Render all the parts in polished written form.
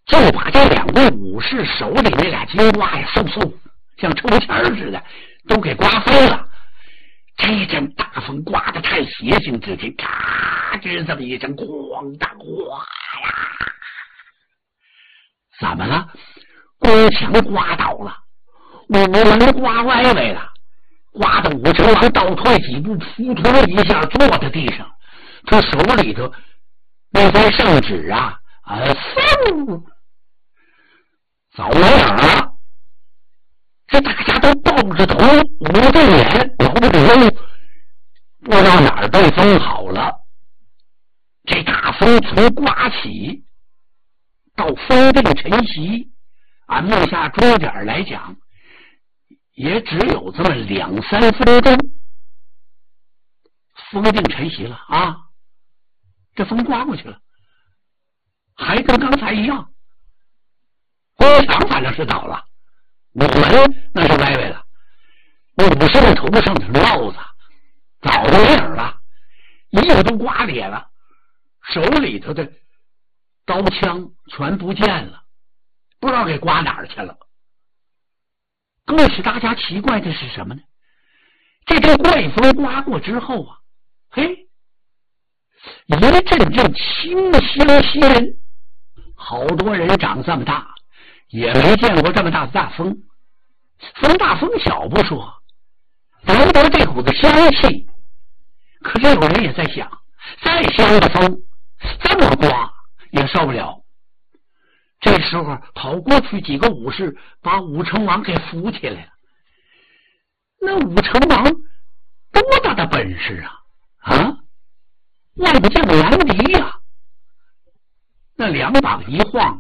就把这两位武士手里那俩金瓜呀，嗖嗖像抽签似的，都给刮飞了。这阵大风刮得太邪性，只听咔吱这么一声，咣当哗呀！怎么了？宫墙刮倒了，五门刮歪了，刮得武成王倒退几步，扑通一下坐在地上。他手里头那份圣旨啊，嗖早没影了。这大家都抱着头，捂着脸，摇着头，不知道哪儿被风好了。这大风从刮起到风定晨曦，按目下钟点来讲，也只有这么2-3分钟。风定晨曦了啊，这风刮过去了，还跟刚才一样。宫墙反正是倒了，五门那是歪了，武士的头上的帽子早就没影了，衣服都刮裂了，手里头的刀枪全不见了，不知道给刮哪儿去了。更使大家奇怪的是什么呢？这阵怪风刮过之后啊，嘿，一阵阵清香袭人。好多人长这么大也没见过这么大的大风，风大风小不说，闻得这股子香气。可是有人也在想，再香的风这么刮也受不了。这时候跑过去几个武士，把武成王给扶起来了。那武成王多大的本事啊！万将难敌呀！那两膀一晃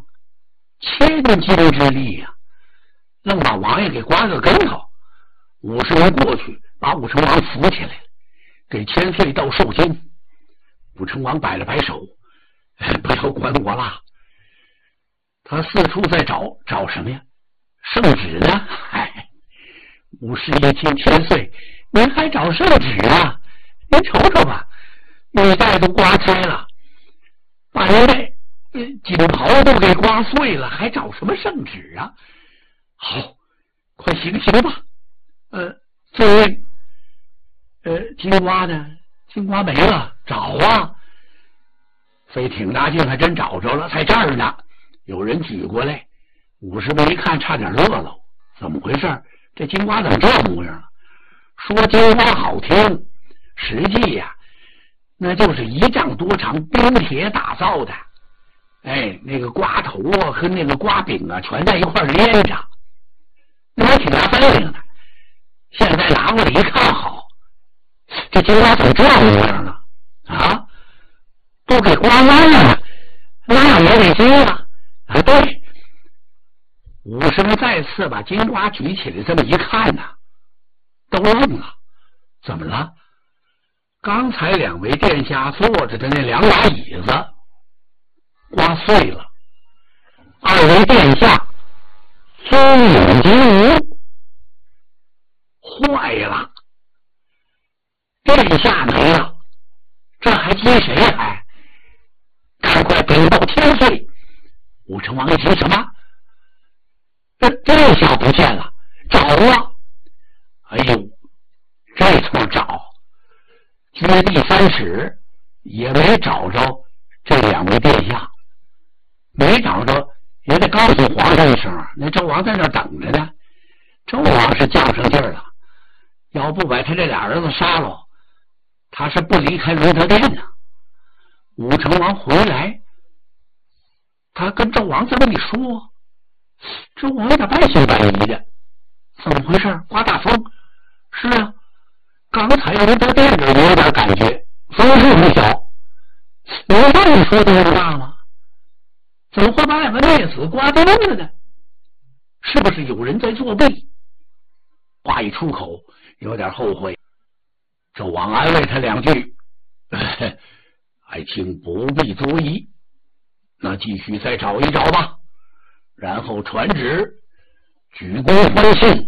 ，1000斤之力呀，愣把王爷给刮个跟头。50人过去，把武成王扶起来了，给千岁道寿金。武成王摆了摆手，不要管我了。他四处在找什么呀？圣旨呢？51卿千岁，您还找圣旨啊？您瞅瞅吧，履带都刮开了，把人家锦袍都给刮碎了，还找什么圣旨啊？好，快行吧。这位金瓜呢？金瓜没了，找啊！费挺大劲，还真找着了，在这儿呢。有人举过来，50们一看，差点乐了。怎么回事？这金瓜怎么这模样了？说金瓜好听，实际呀，那就是1丈多长冰铁打造的。那个瓜头啊和那个瓜柄啊，全在一块连着，那还挺大分量的。现在拿过来一看，好，这金瓜怎么这模样了啊？都给刮弯了，那也得金了。对，50人再次把金瓜举起来，这么一看呢，都愣了。怎么了？刚才2位殿下坐着的那2把椅子刮碎了，2位殿下松影金无，坏了，殿下没了，这还接谁呀？赶快禀报千岁！武成王一听，什么？这下不见了，找啊！这通找，掘地3尺也没找着这2位殿下，没找着也得告诉皇上一声。那周王在那等着呢。周王是犟上劲儿了，要不把他这俩儿子杀了，他是不离开隆德殿呢。武成王回来，他跟周王这么一说，周王有点半信半疑的。怎么回事？刮大风？是啊，刚才隆德殿这有点感觉，风势不小。我让你说多大吗？怎么会把2个孽子刮掉了呢？是不是有人在作弊？话一出口，有点后悔。周王安慰他2句，爱卿不必多疑，那继续再找一找吧。然后传旨举公欢庆。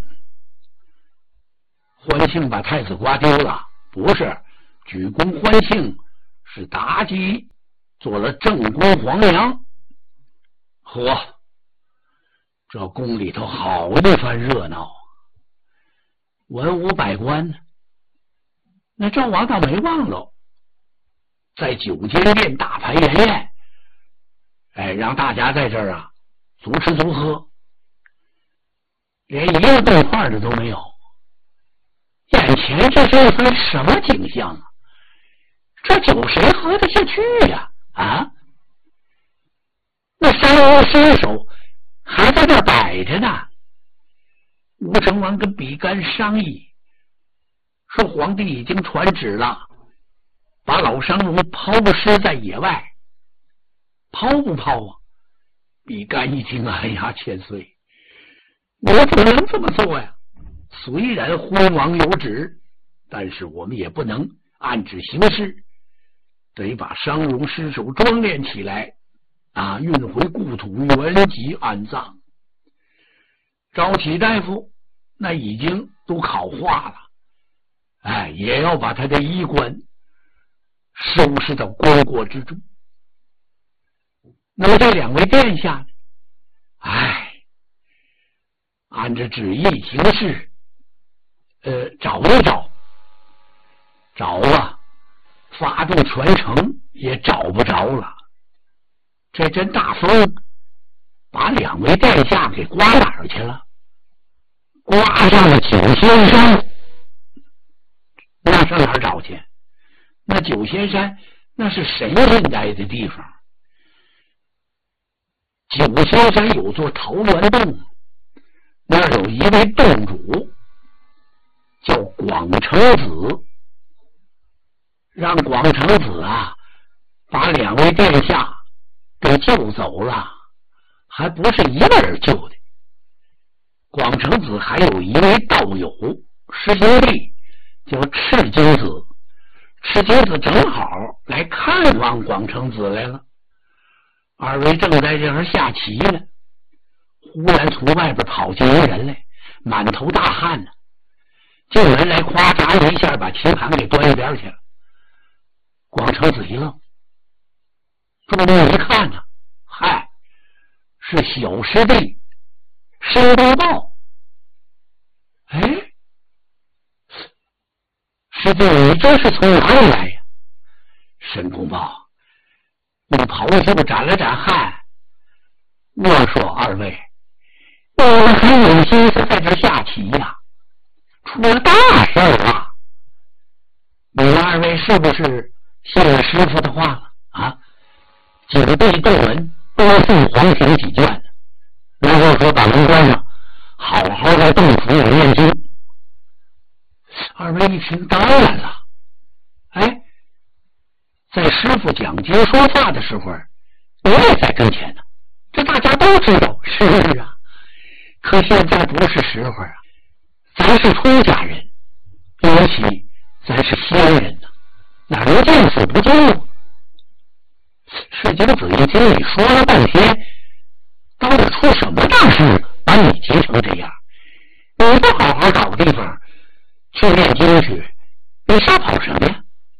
欢庆把太子刮丢了，不是举公欢庆，是妲己做了正宫皇娘。 呵，这宫里头好一番热闹，文武百官呢。那纣王倒没忘了，在九间殿大排筵宴，让大家在这儿啊足吃足喝，连一个动筷的都没有。眼前这是一番什么景象啊？这酒谁喝得下去呀？啊！那三王尸首还在这摆着呢。吴成王跟比干商议，说皇帝已经传旨了，把老商容抛尸在野外，抛不抛啊？比干一听，哎呀，千岁，我不能这么做呀。虽然昏王有旨，但是我们也不能按旨行事，得把商容尸首装殓起来啊，运回故土原籍安葬。赵启大夫那已经都烤化了，也要把他的衣冠收拾到棺椁之中。那么这两位殿下呢，按着旨意行事，找一找啊，发动全城也找不着了。这阵大风把两位殿下给刮哪儿去了？刮上了九仙山。那上哪儿找去？那九仙山那是神仙待的地方。九仙山有座桃源洞，那儿有一位洞主叫广成子，让广成子啊把两位殿下给救走了，还不是一个人救的。广成子还有一位道友师兄弟叫赤精子，赤精子正好来看望广成子来了。二位正在这儿下棋呢，忽然从外边跑进一个人来，满头大汗呢，就有人来夸嚓一下把棋盘给端一边去了。广成子一愣，众人一看呢，是小师弟申公豹。师弟，你这是从哪里来呀？申公豹用袍袖沾了沾汗，我说二位，你们还有心思在这下棋呀？出了大事了！你们二位是不是信了师傅的话了啊？几个对斗文多送黄庭几卷，然后说把门关上，好好在洞府里念经。二位一听，当然了，在师傅讲经说话的时候，我也在跟前呢，这大家都知道。是啊，可现在不是时候啊，咱是出家人，尤其咱是仙人呢，哪能见死不救啊？赤精子一听你说了半天，到底出什么大事把你急成这样？你不好好找个地方去念经去，你瞎跑什么呀？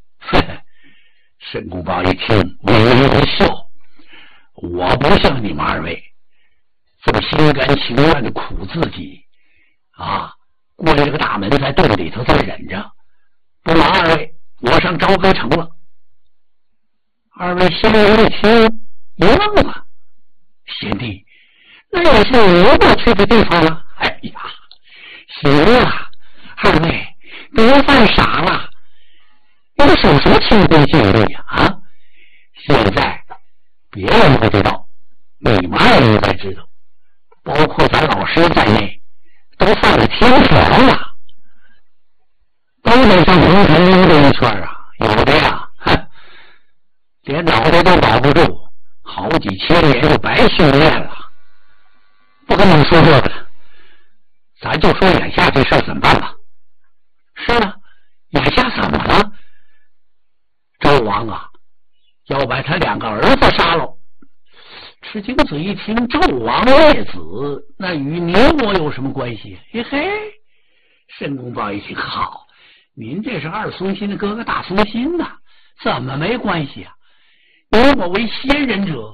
申公豹一听微微一笑，我不像你们二位这么心甘情愿的苦自己啊，过了这个大门在洞里头再忍着。不瞒二位，我上朝歌城了。二位仙人一听一愣了，贤弟，那也是你过去的地方了。行了，二位别犯傻了，你们守什么清规戒律啊？现在别人不知道，你们二人才知道，包括咱老师在内，都犯了天条了，都得上红尘溜达一圈啊！有的呀，连脑袋都保不住，好几千年就白训练了。不跟你们说这个了，咱就说眼下这事怎么办吧？是啊，眼下怎么了？纣王啊，要把他两个儿子杀了。赤精子一听纣王灭子，那与你我有什么关系？申公豹一听，好，您这是二松心的哥哥大松心呐，怎么没关系啊？你我为仙人者，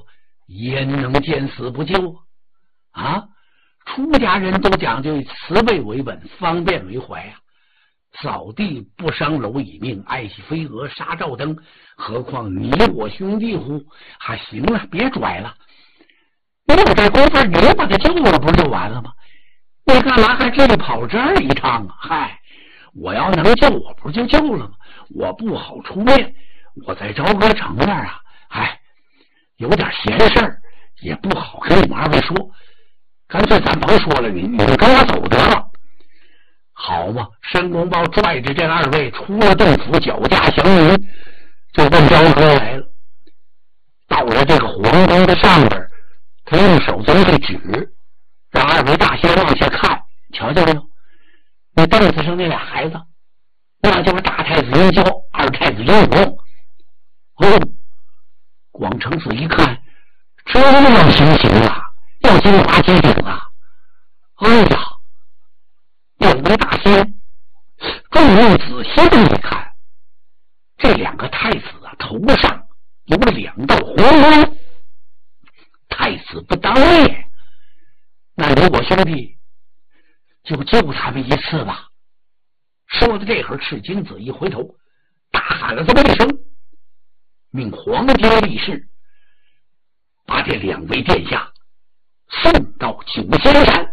焉能见死不救啊？出家人都讲究以慈悲为本，方便为怀啊。扫地不伤蝼蚁命，爱惜飞蛾杀照灯，何况你我兄弟乎？还行了，别拽了，你有这功夫，你把他救了不就完了吗？你干嘛还这里跑这儿一趟啊？嗨，我要能救我不就救了吗？我不好出面，我在朝歌城那儿啊，哎，有点闲事儿，也不好跟你们二位说，干脆咱甭说了，你们跟我走得了。好嘛，申公豹拽着这二位出了洞府，脚驾祥云，就奔朝歌来了。到了这个皇宫的上边，他用手这么一指，让二位大仙往下看，瞧见没有？那凳子上那俩孩子，那就是大太子殷郊、二太子殷红。哦，广成子一看，这要行刑啊，要金华接顶啊！哎呀，有位大仙众目仔细的一看，这两个太子啊，头上有两道红光，太子不当也，那你我兄弟就救他们一次吧。说到这会儿，赤金子一回头，大喊了这么一声，命皇家力士把这两位殿下送到九仙山。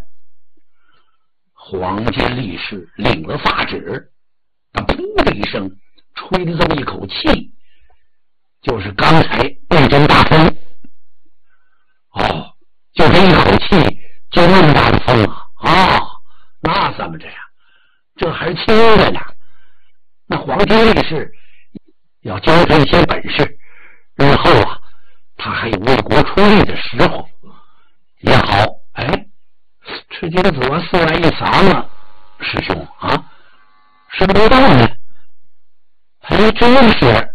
皇家力士领了发旨，他噗的一声吹了这么一口气，就是刚才那阵大风。哦，就这一口气就那么大的风啊！那怎么着呀？这还轻着呢。那皇家力士要教他一些本事，日后啊，他还有为国出力的时候也好。哎，赤金子我四来一嗓子，师兄啊，是不知道呢？还真是。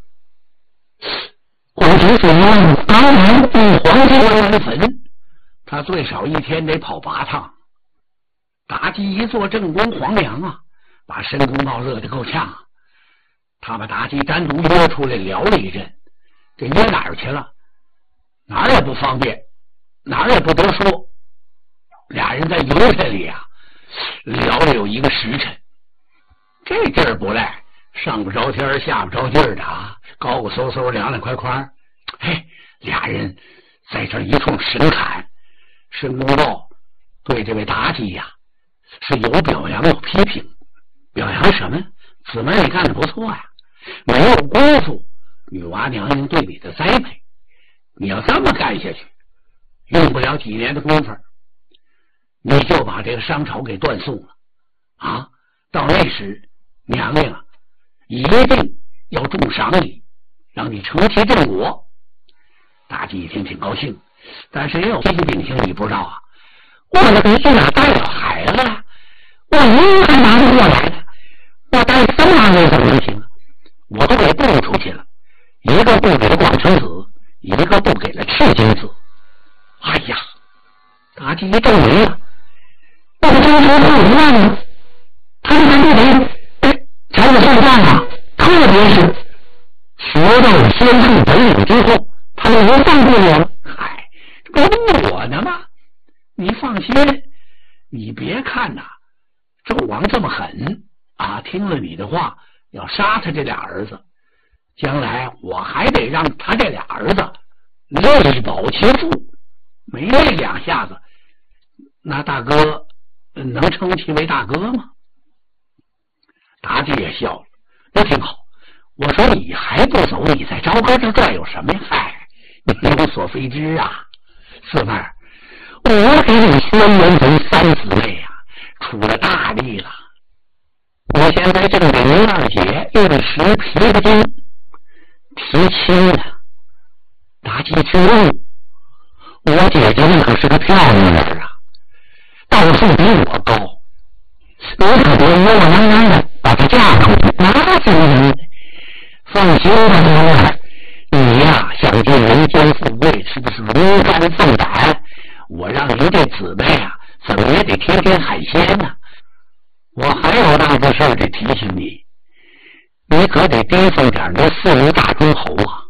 广成子当然与皇家来粉，他最少一天得跑8趟。妲己一做正宫皇娘啊，把申公豹热得够呛。他把妲己单独约出来聊了一阵，这约哪儿去了？哪儿也不方便，哪儿也不得说。俩人在油菜里啊聊了有1个时辰，这劲儿不赖，上不着天下不着地儿的啊，高高嗖嗖凉凉快快。哎，俩人在这一通神侃。申公豹对这位妲己呀是有表扬有批评。表扬什么？姊妹你干得不错呀，没有辜负女娲娘娘对你的栽培。你要这么干下去，用不了几年的功夫，你就把这个商朝给断送了啊！到那时，娘娘啊一定要重赏你，让你承其正果。妲己一听挺高兴，但是也有批评性，你不知道啊，我的鼻子哪带了孩子了？我一还拿不过来呢，我带3两位怎么能行？我都给布出去了，一个布给了广成子，一个布给了赤金子。哎呀，妲己一皱眉了，我这说他怎么样呢？他们这人才有上当啊！特别是学到了先父本领之后，他们能放过我吗？嗨，这不是我呢吗？你放心，你别看呐，纣王这么狠啊，听了你的话要杀他这俩儿子，将来我还得让他这俩儿子力保其父，没那2下子，那大哥能称其为大哥吗？妲己也笑了，那挺好。我说你还不走，你在朝歌这转有什么呀？嗨，你有所非知啊，四妹儿，我给你轩辕门3姊妹啊出了大力了。我现在正给您二姐用10皮的筋提亲呢。妲己知路，我姐姐那可是个漂亮人啊，道数比我高，你可别窝窝囊囊的把她嫁出去，那怎么行？放心吧，娘儿，你呀想进人间富贵，是不是龙翻凤胆？我让你这姊妹啊，怎么也得天天海鲜呢。我还有大个事儿得提醒你，你可得提防点那4路大诸侯啊。